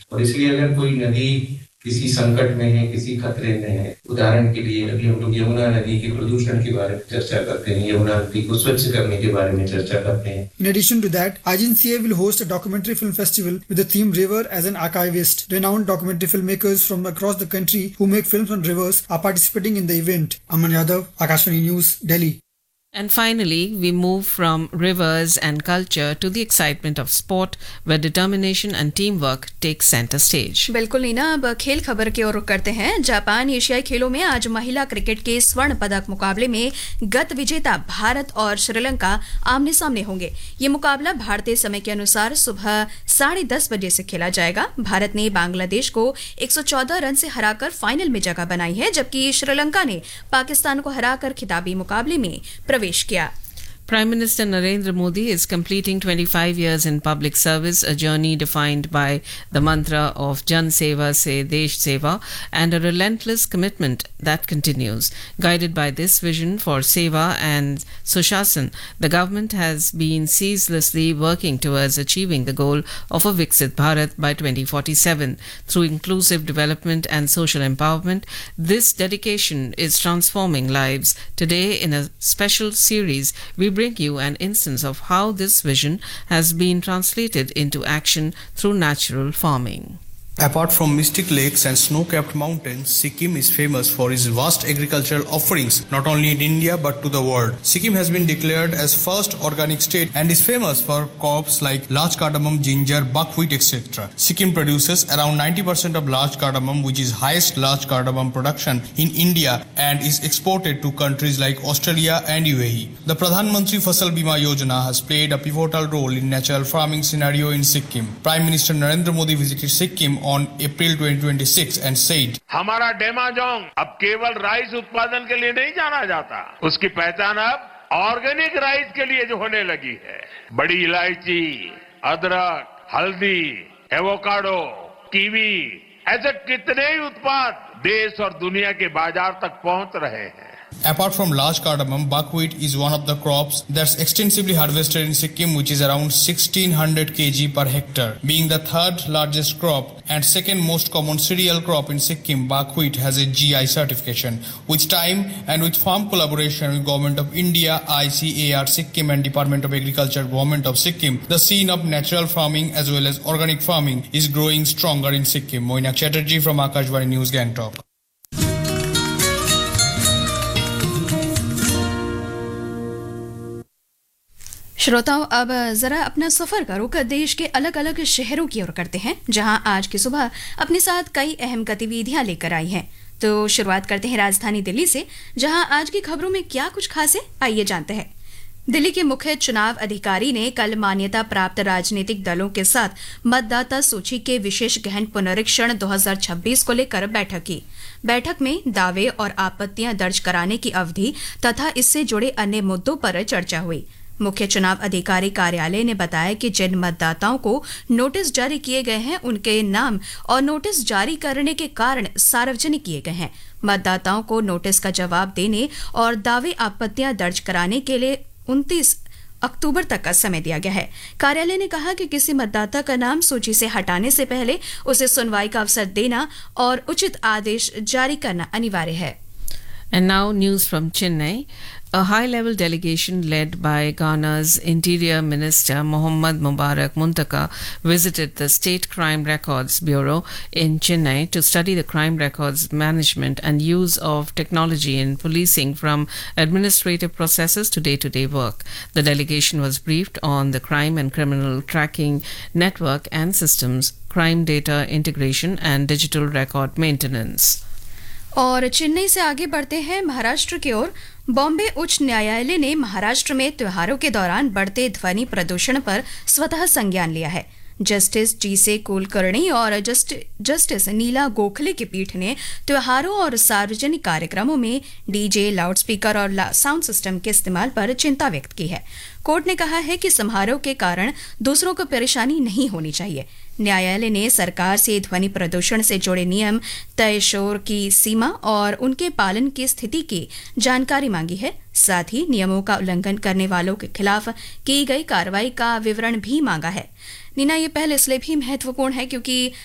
और इसलिए अगर कोई नदी किसी संकट में है, किसी खतरे में है, उदाहरण के लिए अभी हम लोग यमुना नदी के प्रदूषण के बारे में चर्चा करते हैं, यमुना नदी को स्वच्छ करने के बारे में चर्चा करते हैं. In addition to that, IGNCA will host a documentary film festival with the theme River as an Archivist. Renowned documentary filmmakers from across the country who make films on rivers are participating in the event. Aman Yadav, Akashvani News, Delhi. And finally, we move from rivers and culture to the excitement of sport, where determination and teamwork take center stage. बिल्कुल नीना, अब खेल खबर की ओर रुख करते हैं. Japan एशियाई खेलों में आज महिला क्रिकेट के स्वर्ण पदक मुकाबले में गत विजेता भारत और श्रीलंका आमने सामने होंगे. ये मुकाबला भारतीय समय के अनुसार सुबह 10:30 बजे से खेला जाएगा. भारत ने बांग्लादेश को 114 रन से हराकर फाइनल में जगह बनाई है, जबकि श्रीलंका ने पाकिस्तान को हराकर खिताबी मुकाबले में प्रवेश किया. Prime Minister Narendra Modi is completing 25 years in public service, a journey defined by the mantra of Jan Seva Se Desh Seva and a relentless commitment that continues. Guided by this vision for Seva and Sushasan, the government has been ceaselessly working towards achieving the goal of a Viksit Bharat by 2047. Through inclusive development and social empowerment, this dedication is transforming lives. Today, in a special series, we bring you an instance of how this vision has been translated into action through natural farming. Apart from mystic lakes and snow-capped mountains, Sikkim is famous for its vast agricultural offerings, not only in India but to the world. Sikkim has been declared as first organic state and is famous for crops like large cardamom, ginger, buckwheat, etc. Sikkim produces around 90% of large cardamom, which is highest large cardamom production in India and is exported to countries like Australia and UAE. The Pradhan Mantri Fasal Bima Yojana has played a pivotal role in natural farming scenario in Sikkim. Prime Minister Narendra Modi visited Sikkim on April 2026 and said, हमारा डेमाजोंग अब केवल rice उत्पादन के लिए नहीं जाना जाता, उसकी पहचान अब ऑर्गेनिक राइस के लिए जो होने लगी है. बड़ी इलायची, अदरक, हल्दी, एवोकाडो, कीवी, ऐसे कितने ही उत्पाद देश और दुनिया के बाजार तक पहुंच रहे हैं. Apart from large cardamom, buckwheat is one of the crops that's extensively harvested in Sikkim, which is around 1600 kg per hectare. Being the third largest crop and second most common cereal crop in Sikkim, buckwheat has a GI certification. With time and with farm collaboration with Government of India, ICAR Sikkim and Department of Agriculture, Government of Sikkim, the scene of natural farming as well as organic farming is growing stronger in Sikkim. Moinak Chatterjee from Akashvani News, Gangtok. श्रोताओं, अब जरा अपना सफर का रुख देश के अलग अलग शहरों की ओर करते हैं, जहां आज की सुबह अपने साथ कई अहम गतिविधियां लेकर आई हैं. तो शुरुआत करते हैं राजधानी दिल्ली से, जहां आज की खबरों में क्या कुछ खास है, आइए जानते हैं. दिल्ली के मुख्य चुनाव अधिकारी ने कल मान्यता प्राप्त राजनीतिक दलों के साथ मतदाता सूची के विशेष गहन पुनरीक्षण 2026 को लेकर बैठक की. बैठक में दावे और आपत्तियां दर्ज कराने की अवधि तथा इससे जुड़े अन्य मुद्दों पर चर्चा हुई. मुख्य चुनाव अधिकारी कार्यालय ने बताया कि जिन मतदाताओं को नोटिस जारी किए गए हैं, उनके नाम और नोटिस जारी करने के कारण सार्वजनिक किए गए हैं. मतदाताओं को नोटिस का जवाब देने और दावे आपत्तियां दर्ज कराने के लिए 29 अक्टूबर तक का समय दिया गया है. कार्यालय ने कहा कि किसी मतदाता का नाम सूची से हटाने से पहले उसे सुनवाई का अवसर देना और उचित आदेश जारी करना अनिवार्य है. And now news from Chennai. A high-level delegation led by Ghana's Interior Minister Mohamed Mubarak Muntaka visited the State Crime Records Bureau in Chennai to study the crime records management and use of technology in policing from administrative processes to day-to-day work. The delegation was briefed on the crime and criminal tracking network and systems, crime data integration and digital record maintenance. और चेन्नई से आगे बढ़ते हैं महाराष्ट्र की ओर. बॉम्बे उच्च न्यायालय ने महाराष्ट्र में त्योहारों के दौरान बढ़ते ध्वनि प्रदूषण पर स्वतः संज्ञान लिया है. जस्टिस जीसे कुलकर्णी और जस्टिस नीला गोखले की पीठ ने त्योहारों और सार्वजनिक कार्यक्रमों में डीजे, लाउडस्पीकर और साउंड सिस्टम के इस्तेमाल पर चिंता व्यक्त की है. कोर्ट ने कहा है कि समारोह के कारण दूसरों को परेशानी नहीं होनी चाहिए. न्यायालय ने सरकार से ध्वनि प्रदूषण से जुड़े नियम, तय शोर की सीमा और उनके पालन की स्थिति की जानकारी मांगी है. साथ ही नियमों का उल्लंघन करने वालों के खिलाफ की गई कार्रवाई का विवरण भी मांगा है. नीना, ये पहल इसलिए भी महत्वपूर्ण है क्योंकि